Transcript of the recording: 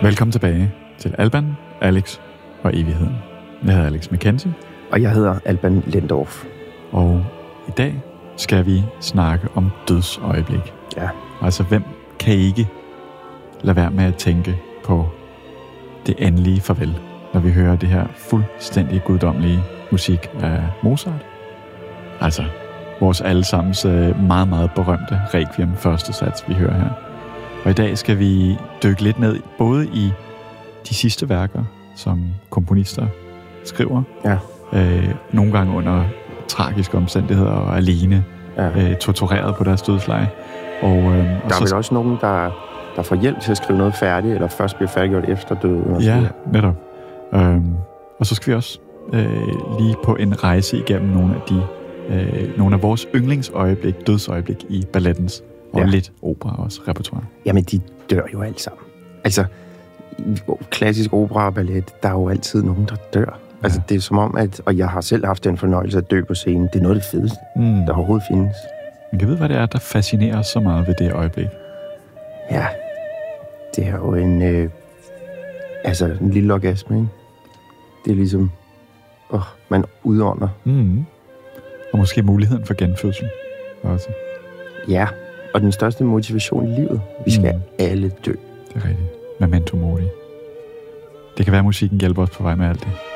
Velkommen tilbage til Alban, Alex og Evigheden. Jeg hedder Alex McKenzie. Og jeg hedder Alban Lendorf. Og i dag skal vi snakke om dødsøjeblik. Ja. Altså, hvem kan ikke lade være med at tænke på det endelige farvel, når vi hører det her fuldstændig guddommelige musik af Mozart? Altså, vores allesammens meget, meget berømte Requiem første sats, vi hører her. Og i dag skal vi dykke lidt ned både i de sidste værker, som komponister skriver. Ja. Nogle gange under tragiske omstændigheder og alene, tortureret på deres dødsleje. Der er vel også nogen, der får hjælp til at skrive noget færdigt, eller først bliver færdiggjort efter døden. Ja, netop. Og så skal vi også lige på en rejse igennem nogle af vores yndlingsøjeblik, dødsøjeblik i ballettens og lidt opera også, repertoire. Jamen, de dør jo alle sammen. Altså, klassisk opera og ballet, der er jo altid nogen, der dør. Altså, det er som om, og jeg har selv haft den fornøjelse at dø på scenen. Det er noget af det fedeste, der overhovedet findes. Men kan vide, hvad det er, der fascinerer os så meget ved det øjeblik? Ja, det er jo en lille orgasme, ikke? Det er ligesom, man udånder. Og måske muligheden for genfødsel også. Ja, og den største motivation i livet. Vi skal alle dø. Det er rigtigt. Memento mori. Det kan være, at musikken hjælper os på vej med alt det.